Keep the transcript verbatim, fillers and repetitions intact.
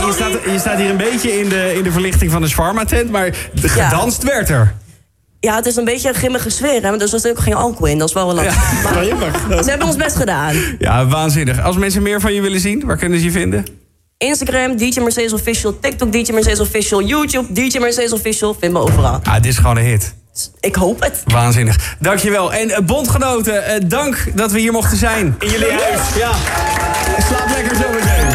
je, staat, je staat hier een beetje in de, in de verlichting van de shawarma-tent, maar de gedanst ja. werd er. Ja, het is een beetje een grimmige sfeer, hè? Dus er zit ook geen alcohol in. Dat is wel wel lastig. Ja. Maar ze hebben ons best gedaan. Ja, waanzinnig. Als mensen meer van je willen zien, waar kunnen ze je vinden? Instagram, D J Mercedes Official. TikTok, D J Mercedes Official. YouTube, D J Mercedes Official. Vind me overal. Ah, dit is gewoon een hit. Ik hoop het. Waanzinnig. Dankjewel. En uh, bondgenoten, uh, dank dat we hier mochten zijn. In jullie huis. Ja. Slaap lekker zo meteen.